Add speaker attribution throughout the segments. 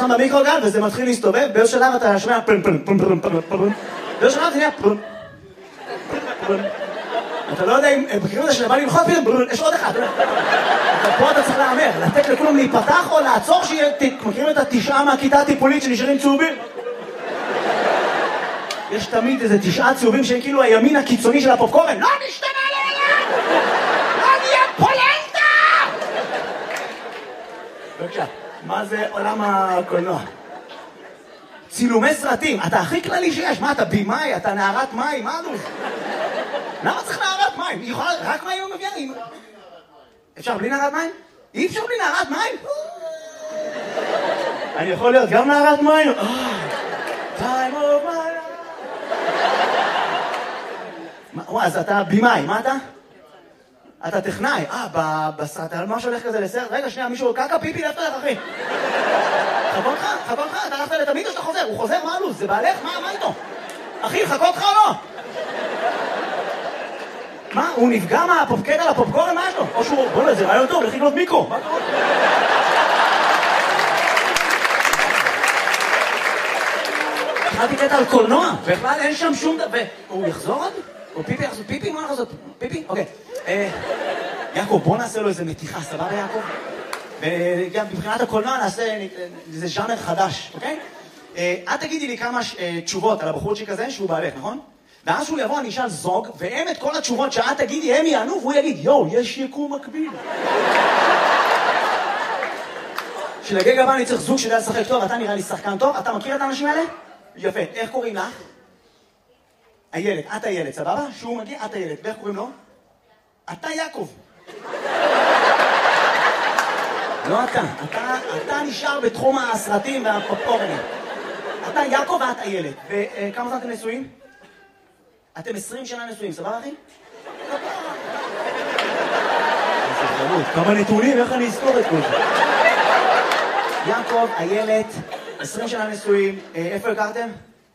Speaker 1: שם במיקרוגל וזה מתחיל להסתובב, באיזשהו שלב אתה שומע פרם פרם פרם פרם פרם פרם, באיזשהו שלב זה נהיה פרם פרם. אתה לא יודע אם בקריאות הזה שבא ללחוץ פרם פרם, יש עוד אחד. פה אתה צריך להאמר, לתת לכולם להיפתח או לעצור שיהיה, מכירים את 9 מהכיתה הטיפולית שנשארים צהובים? יש תמיד איזה 9 צהובים שהם כאילו הימין הקיצוני של הפופקורן. לא נשתנה לעולם! לא נהיה פולנטה! בבקשה, מה זה עולם הקולנוע? צילומי סרטים, אתה הכי כללי שיש. מה, אתה בימאי? אתה נערת מים? מה זה? למה צריך נערת מים? היא יכולה, רק מים הוא מביאה? אפשר בלי נערת מים? אי אפשר בלי נערת מים? אני יכול להיות גם נערת מים? time of my life. אז אתה בימאי, מה אתה? אתה טכנאי. בסרט, מה שהולך כזה לסרט? רגע, שנייה, מישהו קקה פיפי, לאפת לך, אחי. חכו אותך, אתה הלכת לתמיד או שאתה חוזר? הוא חוזר, מה הלו"ז? זה בעלך? מה איתו? אחי, חכו אותך או לא? מה? הוא נפגע מהפופקט על הפופקורן? מה יש לו? או שהוא... בוא זה רעיון טוב, לך לקנות מיקרו. מה קורה? התחלתי קטע על קולנוע, בכלל אין שם שום דבר. הוא יחזור עוד? או פיפי יחזור? פיפי? מה יחזור? פיפי? אוקיי. יעקב, בוא נעשה לו איזה מתיחה, סבבה יעקב? וגם מבחינת הקולנוע נעשה איזה ז'אנר חדש, אוקיי? את תגידי לי כמה תשובות על הבחורצ'יק הזה שהוא בעלך, נכון? ואז שהוא יבוא, אני אשאל זוג, והם את כל התשובות שאת תגידי, הם יענו, והוא יגיד, יואו, יש יקום מקביל. שלגג הבא אני צריך זוג שיודע לשחק טוב, אתה נראה לי שחקן טוב, אתה מכיר את האנשים האלה? יפה, איך קוראים לך? הילד, את הילד, סבבה? שהוא מגיע, את הילד, ואיך קוראים לו? אתה יעקב. לא אתה נשאר בתחום הסרטים והפופקורנים. אתה יעקב ואת הילד. וכמה זמן אתם נשואים? אתם 20 שנה נשואים, סבבה אחי? כמה נתונים, איך אני אזכור את כל זה? יעקב, הילד, 20 שנה נשואים, איפה הכרתם?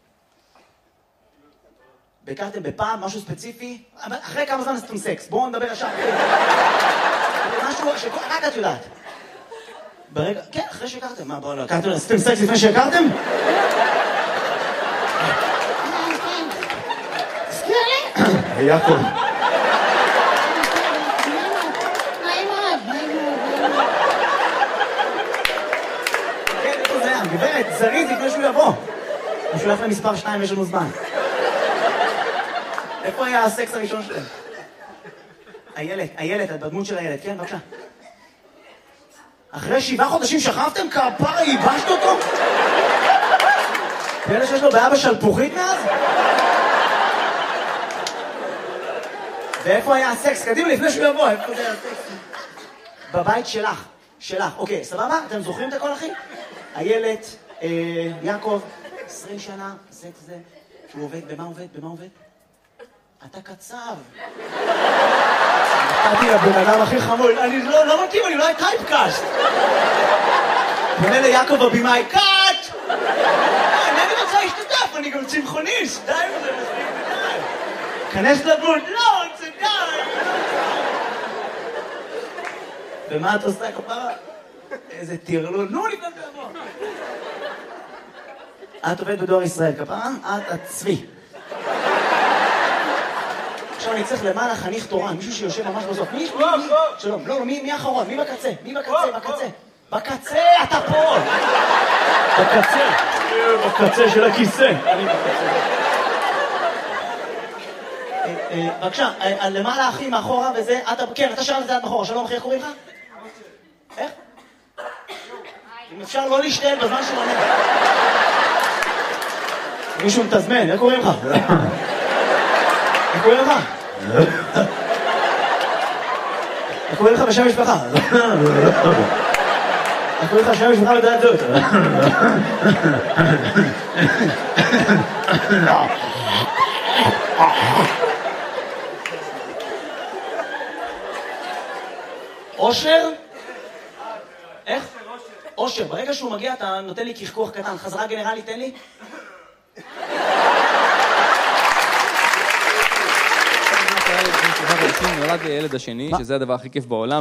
Speaker 1: הכרתם בפעם, משהו ספציפי? אחרי כמה זמן עשיתם סקס? בואו נדבר ישר. משהו שרק את יודעת. ברגע, כן, אחרי שהכרתם. מה, בואו, עשיתם סקס לפני שהכרתם? יעקב. כן, איפה זה היה? גברת, זריז לפני שהוא יבוא. הוא שולח למספר 2, יש לנו זמן. איפה היה הסקס הראשון שלהם? הילד, את בדמות של הילד, כן, בבקשה. אחרי 7 חודשים שכבתם? כפרה, ייבשת אותו? ואלה שיש לו בעיה בשלפוחית מאז? ואיפה היה הסקס? קדימה, לפני שהוא יבוא, איפה זה הסקס? בבית שלך. אוקיי, סבבה? אתם זוכרים את הכל, אחי? הילד, יעקב, 20 שנה, סקס זה, שהוא עובד, במה עובד? אתה קצב. נתתי לבן אדם הכי חמוד, אני לא מתאים, אני לא הייתי טייפקאסט. פונה ליעקב הבימאי, קאט! אני רוצה להשתתף, אני גם צמחוניסט, די וזה מספיק ודי. כנס לדמות, לא, זה די. ומה את עושה כפרה? איזה תירלול, נו לפני תבוא. את עובדת בדואר ישראל, כפרה? את הצבי. עכשיו אני צריך למעלה חניך תורן, מישהו שיושב ממש בסוף. מי? שלום, לא, מי האחרון? מי בקצה? בקצה, אתה פה! בקצה של הכיסא. בבקשה, למעלה אחי מאחורה וזה, כן, אתה שלם לזה עד מאחורה, שלום אחי, איך קוראים לך? איך? אם אפשר לא להשתעל בזמן שמענה. מישהו מתזמן, איך קוראים לך? איך קוראים לך? איך קוראים לך בשם משפחה? איך קוראים לך בשם משפחה לדעת זאת? אושר? איך? אושר, ברגע שהוא מגיע אתה נותן לי כחכוח קטן, חזרה גנרלית תן לי?
Speaker 2: נולד לי הילד השני, שזה הדבר הכי כיף בעולם.